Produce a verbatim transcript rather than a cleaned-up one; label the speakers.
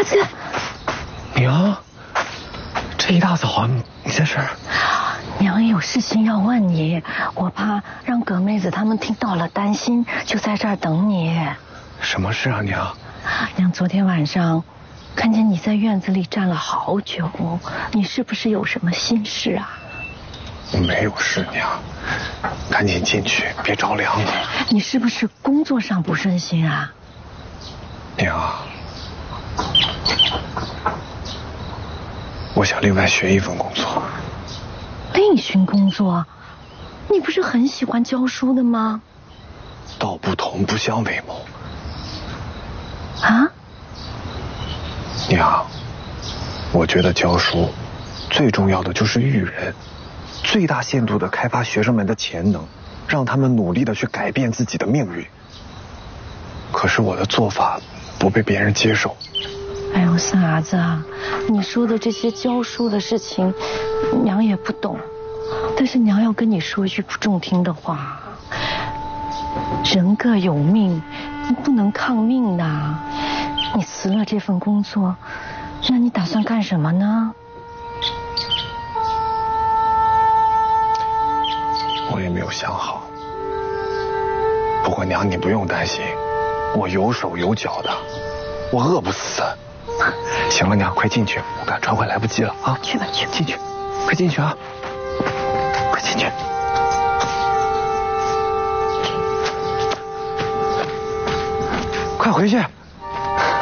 Speaker 1: 子，
Speaker 2: 娘，这一大早你在这儿？
Speaker 1: 娘有事情要问你，我怕让葛妹子他们听到了担心，就在这儿等你。
Speaker 2: 什么事啊，娘？
Speaker 1: 娘昨天晚上看见你在院子里站了好久，你是不是有什么心事啊？
Speaker 2: 我没有事，娘，赶紧进去，别着凉了。
Speaker 1: 你是不是工作上不顺心啊？
Speaker 2: 娘，我想另外学一份工作。
Speaker 1: 另一份工作？你不是很喜欢教书的吗？
Speaker 2: 道不同不相为谋。
Speaker 1: 啊？
Speaker 2: 娘，我觉得教书最重要的就是育人，最大限度的开发学生们的潜能，让他们努力的去改变自己的命运。可是我的做法不被别人接受。
Speaker 1: 哎呦，傻子，你说的这些教书的事情，娘也不懂。但是娘要跟你说一句不中听的话，人各有命，你不能抗命的。你辞了这份工作，那你打算干什么呢？
Speaker 2: 我也没有想好。不过娘，你不用担心，我有手有脚的，我饿不死。行了，娘，快进去，我赶传会来不及了啊！
Speaker 1: 去吧，去，
Speaker 2: 进去，快进去啊！快进去！快回去！